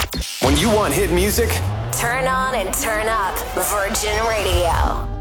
When you want hit music, turn on and turn up Virgin Radio.